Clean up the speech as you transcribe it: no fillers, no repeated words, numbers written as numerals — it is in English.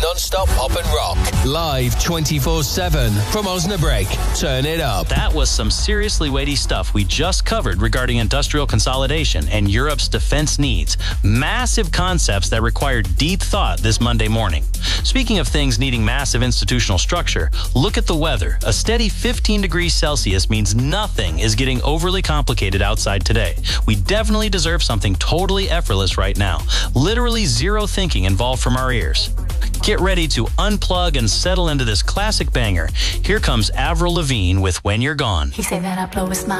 non-stop pop and rock. Live 24/7 from Osnabrück. Turn it up. That was some seriously weighty stuff we just covered regarding industrial consolidation and Europe's defense needs. Massive concepts that require deep thought this Monday morning. Speaking of things needing massive institutional structure, look at the weather. A steady 15 degrees Celsius means nothing is getting overly complicated outside today. We definitely deserve something totally effortless right now. Literally zero thinking involved from our ears. Get ready to unplug and settle into this classic banger. Here comes Avril Lavigne with When You're Gone. He said that I blow his mind.